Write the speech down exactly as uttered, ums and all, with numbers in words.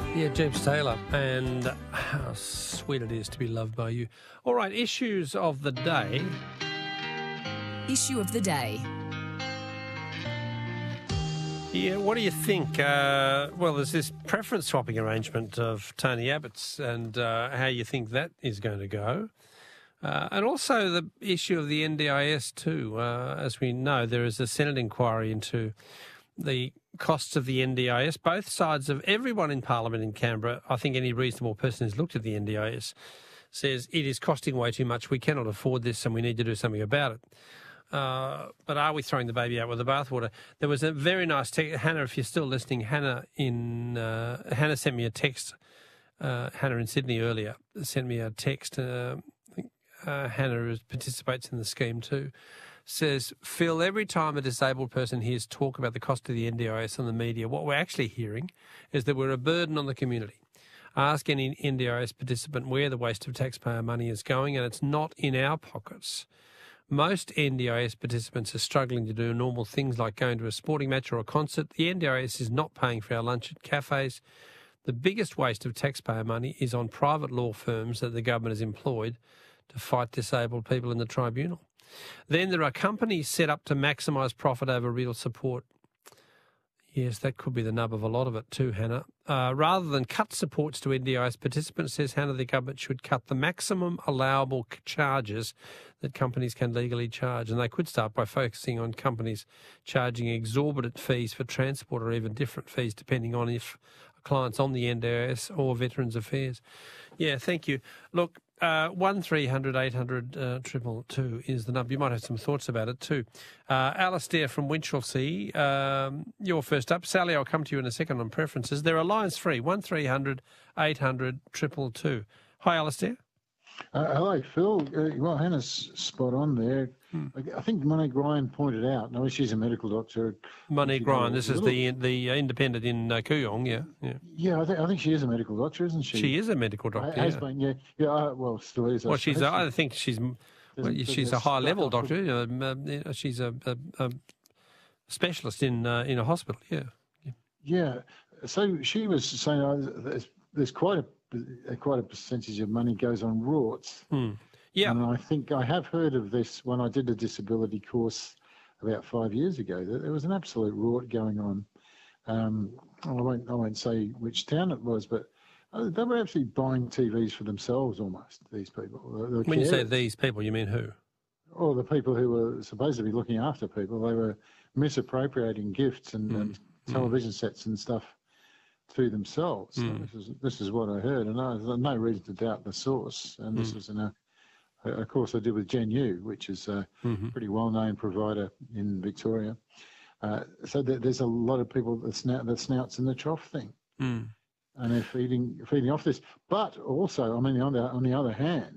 Yeah, James Taylor, and how sweet it is to be loved by you. All right, issues of the day. Issue of the day. Yeah, what do you think? Uh, well, there's this preference swapping arrangement of Tony Abbott's and uh, how you think that is going to go. Uh, and also the issue of the N D I S too. Uh, as we know, there is a Senate inquiry into the costs of the N D I S. Both sides of everyone in Parliament in Canberra, I think any reasonable person who's looked at the N D I S says it is costing way too much. We cannot afford this and we need to do something about it. Uh, but are we throwing the baby out with the bathwater? There was a very nice text. Hannah, if you're still listening, Hannah in uh, Hannah sent me a text. Uh, Hannah in Sydney earlier sent me a text. Uh, I think uh, Hannah participates in the scheme too. Says, Phil, every time a disabled person hears talk about the cost of the N D I S on the media, what we're actually hearing is that we're a burden on the community. Ask any N D I S participant where the waste of taxpayer money is going, and it's not in our pockets. Most N D I S participants are struggling to do normal things like going to a sporting match or a concert. The N D I S is not paying for our lunch at cafes. The biggest waste of taxpayer money is on private law firms that the government has employed to fight disabled people in the tribunal. Then there are companies set up to maximise profit over real support. Yes, that could be the nub of a lot of it too, Hannah. Uh, rather than cut supports to N D I S participants, says Hannah, the government should cut the maximum allowable charges that companies can legally charge. And they could start by focusing on companies charging exorbitant fees for transport or even different fees depending on if a client's on the N D I S or Veterans Affairs. Yeah, thank you. Look, Uh, one three hundred eight hundred uh, triple two is the number. You might have some thoughts about it too. Uh, Alistair from Winchelsea, um, you're first up. Sally, I'll come to you in a second on preferences. There are lines free, one three hundred eight hundred triple two. Hi, Alistair. Uh, hello, Phil. Uh, well, Hannah's spot on there. Hmm. I, I think Monique Ryan pointed out, no, she's a medical doctor. Monique Ryan, this is the the independent in uh, Kooyong, yeah. Yeah, yeah I, th- I think she is a medical doctor, isn't she? She is a medical doctor, Has yeah. been, yeah. yeah uh, well, still is. I well, she's. A, I think she's well, there's, she's there's a high-level doctor. for... Uh, she's a, a, a specialist in uh, in a hospital, yeah. yeah. Yeah, so she was saying uh, there's, there's quite a quite a percentage of money goes on rorts. Hmm. Yeah. And I think I have heard of this when I did a disability course about five years ago. That there was an absolute rort going on. Um, I won't I won't say which town it was, but they were actually buying T Vs for themselves almost, these people. The, the when carers. You say these people, you mean who? Or the people who were supposed to be looking after people. They were misappropriating gifts and, mm. and television mm. sets and stuff to themselves. Mm. So this is this is what I heard, and I, there's no reason to doubt the source. And this mm. was in a, a course I did with Gen U, which is a mm-hmm. pretty well-known provider in Victoria. Uh, so there, there's a lot of people that snout that snouts in the trough thing, mm. and they're feeding feeding off this. But also, I mean, on the on the other hand,